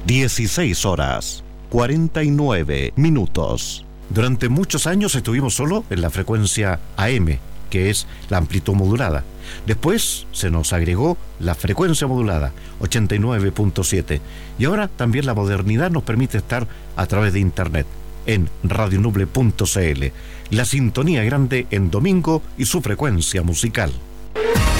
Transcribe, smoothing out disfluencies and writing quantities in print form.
16 horas, 49 minutos. Durante muchos años estuvimos solo en la frecuencia AM, que es la amplitud modulada. Después se nos agregó la frecuencia modulada, 89.7. Y ahora también la modernidad nos permite estar a través de internet, en radionuble.cl. La sintonía grande en domingo y su frecuencia musical.